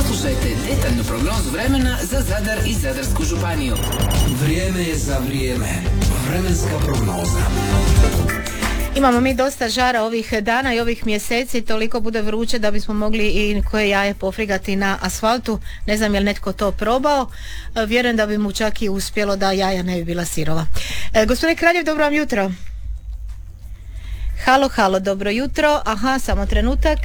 Poslušajte detaljnu prognozu vremena za Zadar i Zadarsku županiju. Vrijeme je za vrijeme. Vremenska prognoza. Imamo mi dosta žara ovih dana i ovih mjeseci, toliko bude vruće da bismo mogli i koje jaje pofrigati na asfaltu. Ne znam je li netko to probao, vjerujem da bi mu čak i uspjelo da jaja ne bi bila sirova. Gospodine Kraljev, dobro vam jutro. Halo, dobro jutro. Aha, samo trenutak.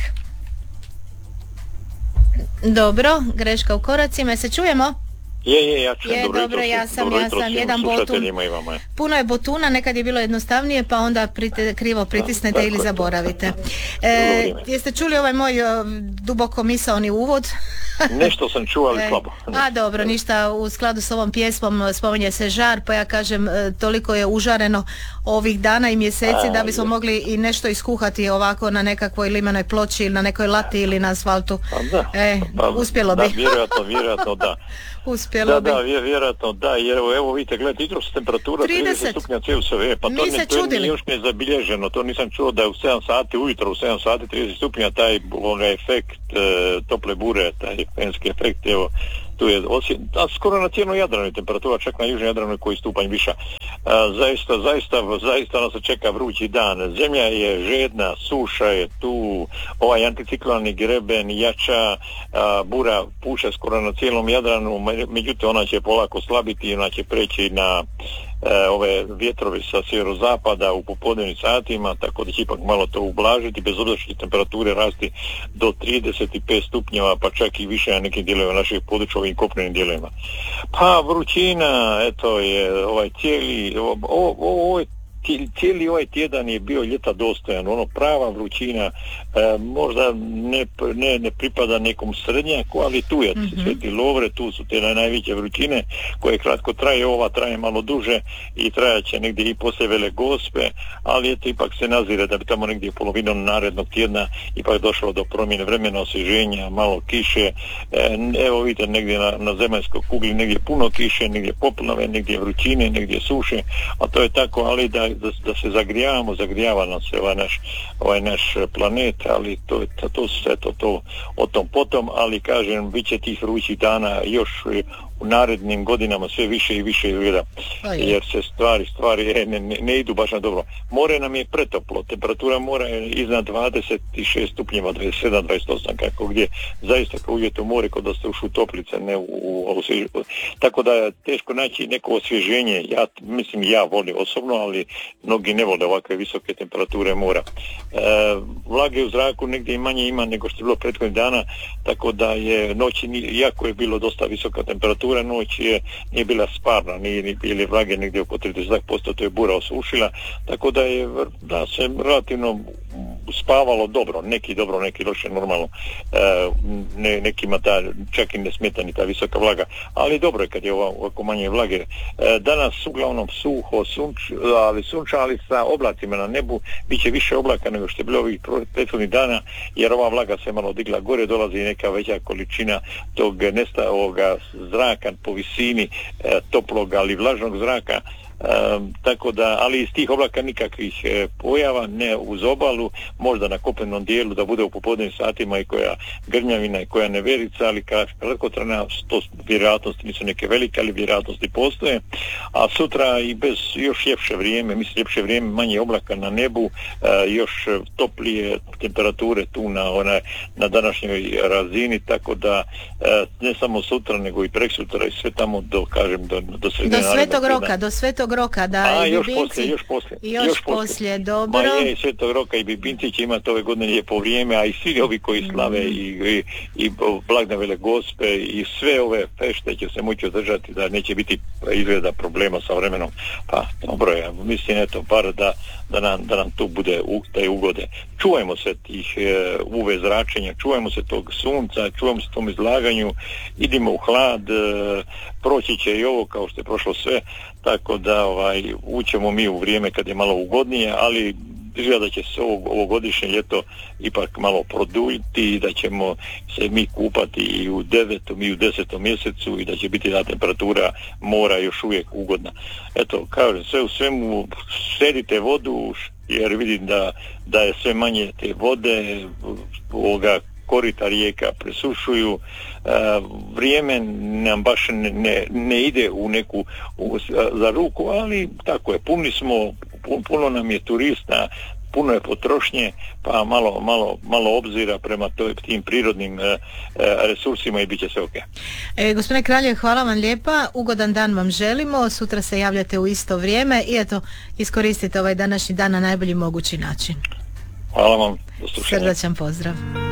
Dobro, greška u koracima, se čujemo? Ja čujem, dobro, ja sam jedan botun. Puno je botuna, nekad je bilo jednostavnije, pa onda krivo pritisnete ili zaboravite. Jeste čuli ovaj moj duboko misaoni uvod? Nešto sam čuo, ali slabo. Dobro, ništa, u skladu s ovom pjesmom spominje se žar, pa ja kažem toliko je užareno ovih dana i mjeseci da bismo mogli i nešto iskuhati ovako na nekakvoj limenoj ploči ili na nekoj lati ili na asfaltu. Uspjelo bi. Vjerojatno da. Uspjelo bi. Vjerojatno da, jer evo vidite, gledajte, jutro su temperatura 30 stupnja Celzijeva, pa to još ne je zabilježeno, to nisam čuo da je u 7 sati, ujutro u 7 sati 30 stupnja taj efekt tople bure, taj penski efekt, evo, tu je skoro na cijelom Jadranu je temperatura, čak na južnom Jadranu koji stupanj viša. Zaista nas se čeka vrući dan. Zemlja je žedna, suša je tu, ovaj anticiklonalni greben jača, bura puše skoro na cijelom Jadranu, međutim ona će polako slabiti i ona će preći na ove vjetrove sa sjeverozapada u popodnevnim satima, tako da će ipak malo to ublažiti, bez obzira što će temperature rasti do 35 stupnjeva, pa čak i više na nekim dijelovima naših područja, ovim kopnenim dijelovima. Pa vrućina, eto je ovaj cijeli ovaj tjedan je bio ljeta dostojan, prava vrućina, možda ne pripada nekom srednjaku, ali tu je Sveti Lovre, tu su te najveće vrućine koje kratko traje, ova traje malo duže i trajaće negdje i poslije Vele Gospe, ali eto ipak se nazire da bi tamo negdje polovinom narednog tjedna ipak došlo do promjene vremena, osvježenja, malo kiše, evo vidite negdje na zemaljskoj kugli negdje puno kiše, negdje poplave, negdje vrućine, negdje suše, a to je tako, ali da se zagrijava nas se ovaj naš planet, ali to sve to o tom potom, ali kažem, bit će tih vrućih dana još u narednim godinama sve više i više izgleda, jer se stvari ne idu baš na dobro. More nam je pretoplo, temperatura mora je iznad 26 stupnjeva, 27, 28, kako gdje, zaista kao uvijek u more kod da ste ušli u toplice, ne tako da je teško naći neko osvježenje. Ja volim osobno, ali mnogi ne vole ovakve visoke temperature mora. Vlage u zraku negdje i manje ima nego što je bilo prethodnih dana, tako da je noći, iako je bilo dosta visoka temperatura, noć nije bila sparna, nije bili vlage negdje oko 30%, to je bura osušila, tako da se relativno spavalo dobro, neki loše, normalno, nekima čak i ne smeta ni ta visoka vlaga, ali dobro je kad je ovako manje vlage. Danas uglavnom suho, ali sunča, ali sa oblacima na nebu, bit će više oblaka nego što je bilo ovih prethodnih dana, jer ova vlaga se malo digla gore, dolazi neka veća količina tog ovoga zraka po visini toplog, ali vlažnog zraka, tako da, ali iz tih oblaka nikakvih pojava, ne uz obalu, možda na kopnenom dijelu da bude u popodnevnim satima i koja grmjavina i koja neverica, ali kratkotrajna, to vjerojatnosti nisu neke velike, ali vjerojatnosti postoje, a sutra i bez još ljepše vrijeme, manje oblaka na nebu, još toplije temperature tu na današnjoj razini, tako da ne samo sutra nego i preksutra i sve tamo do sredine do Svetog Roka, da, još poslije, dobro. I Svetog Roka i Bibinci će imati ove godine lijepo vrijeme, a i svi ovi koji slave i blagdane Vele Gospe i sve ove fešte će se moći održati, da neće biti izgleda problema sa vremenom. Pa dobro je, mislim eto, bar da nam tu bude taj ugode. Čuvajmo se tih UV zračenja, čuvajmo se tog sunca, čuvajmo se tom izlaganju, idimo u hlad, proći će i ovo kao što je prošlo sve, tako da ućemo mi u vrijeme kad je malo ugodnije, ali izgleda da će se ovogodišnje ljeto ipak malo produljiti i da ćemo se mi kupati i u 9. i u 10. mjesecu i da će biti ta temperatura mora još uvijek ugodna. Eto, kažem, sve u svemu, sedite vodu, jer vidim da je sve manje te vode, korita rijeka presušuju, vrijeme nam baš ne ide u neku za ruku, ali tako je, puni smo, puno nam je turista, puno je potrošnje, pa malo obzira prema tim prirodnim resursima i bit će sve ok. Gospodine Kraljev, hvala vam lijepa, ugodan dan vam želimo, sutra se javljate u isto vrijeme i eto, iskoristite ovaj današnji dan na najbolji mogući način. Hvala vam, do slušanja. Srdačan pozdrav.